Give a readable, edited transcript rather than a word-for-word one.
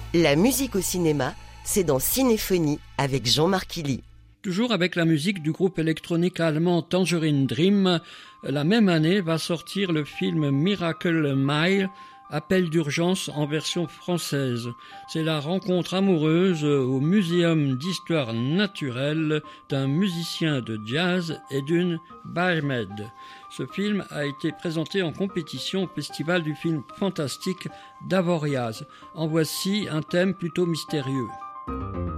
La musique au cinéma, c'est dans Cinéphonie avec Jean-Marc Illy. Toujours avec la musique du groupe électronique allemand Tangerine Dream, la même année va sortir le film Miracle Mile, Appel d'urgence en version française. C'est la rencontre amoureuse au Muséum d'histoire naturelle d'un musicien de jazz et d'une barmaid. Ce film a été présenté en compétition au Festival du film fantastique d'Avoriaz. En voici un thème plutôt mystérieux.